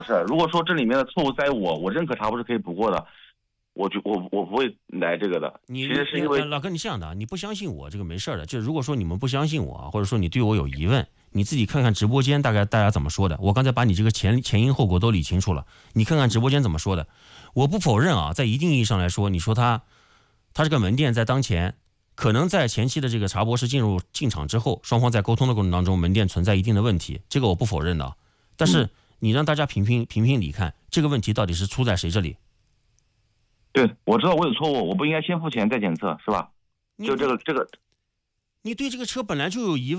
是，如果说这里面的错误在我认可他不是可以补过的，我不会来这个的。 你其实是因为老哥，你这样的，你不相信我这个没事的。就如果说你们不相信我，或者说你对我有疑问，你自己看看直播间大概大家怎么说的。我刚才把你这个前因后果都理清楚了，你看看直播间怎么说的。我不否认啊，在一定意义上来说，你说他这个门店在当前，可能在前期的这个查博士进场之后，双方在沟通的过程当中，门店存在一定的问题，这个我不否认的。但是你让大家评理看，这个问题到底是出在谁这里？ 对，我知道我有错误，我不应该先付钱再检测，是吧？就这个， 你对这个车本来就有疑问。